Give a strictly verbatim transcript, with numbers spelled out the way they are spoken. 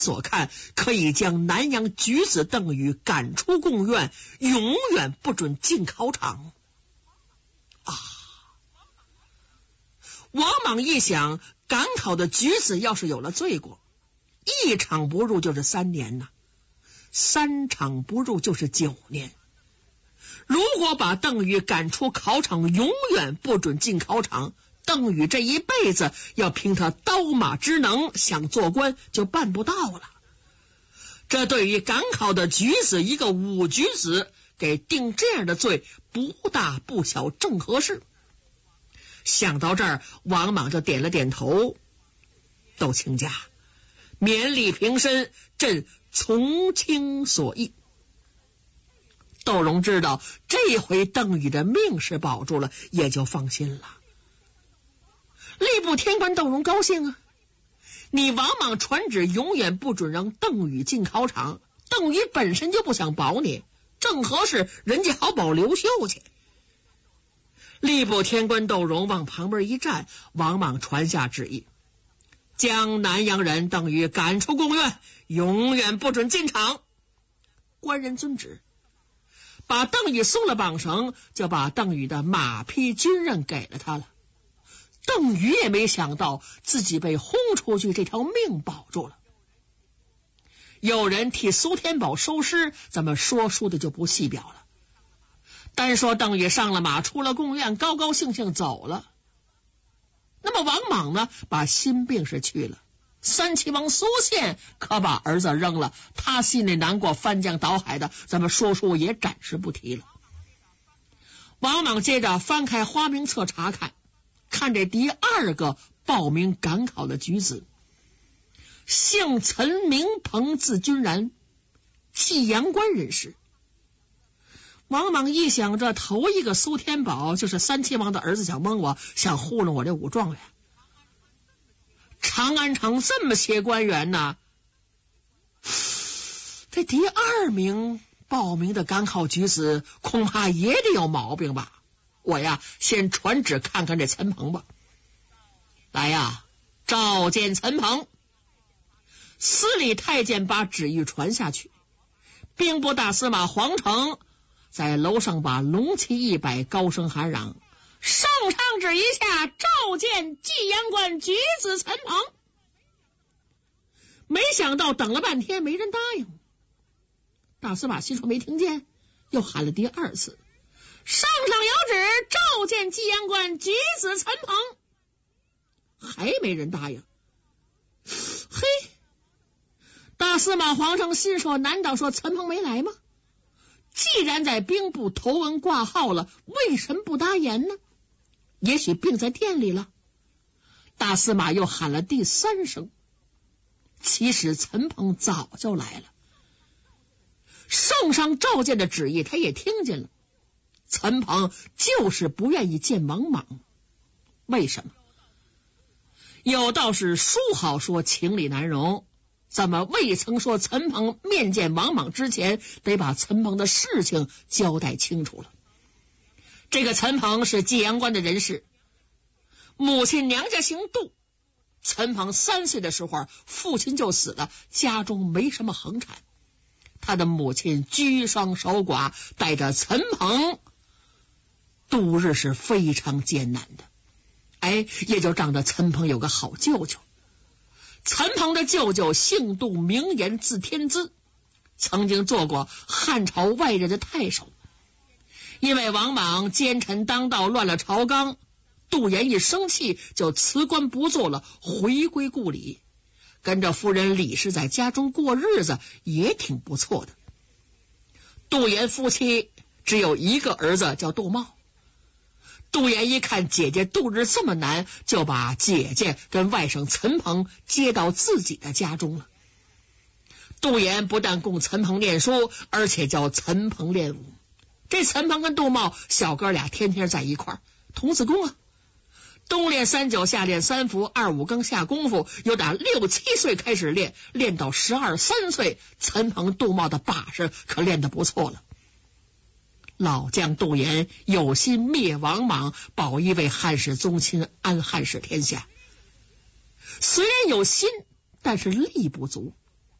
所看，可以将南阳举子邓禹赶出贡院，永远不准进考场。啊！王莽一想，赶考的举子要是有了罪过，一场不入就是三年呐，三场不入就是九年。如果把邓禹赶出考场，永远不准进考场，邓禹这一辈子要凭他刀马之能想做官就办不到了。这对于赶考的举子，一个武举子给定这样的罪，不大不小，正合适。想到这儿，王莽就点了点头，窦卿家，勉力平身，朕从卿所议。窦融知道这回邓禹的命是保住了，也就放心了。吏部天官窦融高兴啊，你王莽传旨永远不准让邓禹进考场，邓禹本身就不想保你，正合适，人家好保刘秀去。吏部天官窦融往旁边一站，王莽传下旨意，将南阳人邓禹赶出贡院，永远不准进场。官人遵旨，把邓禹松了绑绳，就把邓禹的马匹军任给了他了。邓禹也没想到自己被轰出去，这条命保住了。有人替苏天宝收尸，咱们说书的就不细表了。单说邓禹上了马，出了贡院，高高兴兴走了。那么王莽呢，把心病是去了。三齐王苏宪可把儿子扔了，他心里难过，翻江倒海的，咱们说书也暂时不提了。王莽接着翻开花名册查看，看这第二个报名赶考的举子，姓陈名鹏，字君然，济阳关人士。王莽一想，这头一个苏天宝就是三齐王的儿子，想蒙我，想糊弄我这武状元。长安城这么些官员呢，这第二名报名的赶考举子恐怕也得有毛病吧。我呀，先传旨看看这陈鹏吧。来呀，召见陈鹏。司礼太监把旨意传下去，兵部大司马黄成在楼上把龙旗一摆，高声喊嚷：圣上旨意下，召见济阳关举子陈鹏。没想到等了半天没人答应，大司马心说没听见，又喊了第二次：圣上有旨，召见济阳关举子陈鹏。还没人答应。嘿，大司马黄成心说，难道说陈鹏没来吗？既然在兵部头文挂号了，为什么不答言呢？也许病在店里了。大司马又喊了第三声，其实陈鹏早就来了。圣上召见的旨意他也听见了，陈鹏就是不愿意见王莽。为什么？有道是书好说，情理难容。咱们未曾说陈鹏面见王莽之前，得把陈鹏的事情交代清楚了。这个陈鹏是济阳关的人士，母亲娘家姓杜。陈鹏三岁的时候，父亲就死了，家中没什么横产，他的母亲居孀守寡，带着陈鹏度日是非常艰难的。哎，也就仗着陈鹏有个好舅舅。陈鹏的舅舅姓杜，名言，字天资，曾经做过汉朝外任的太守。因为王莽奸臣当道，乱了朝纲，杜延一生气就辞官不做了，回归故里，跟着夫人李氏在家中过日子，也挺不错的。杜延夫妻只有一个儿子，叫杜茂。杜延一看姐姐度日这么难，就把姐姐跟外甥陈鹏接到自己的家中了。杜延不但供陈鹏念书，而且教陈鹏练武。这陈鹏跟杜茂小哥俩天天在一块儿，童子功啊，冬练三九，夏练三伏，二五更下功夫，由打六七岁开始练，练到十二三岁，陈鹏杜茂的把式可练得不错了。老将杜延有心灭王莽，保一位汉室宗亲，安汉室天下。虽然有心，但是力不足。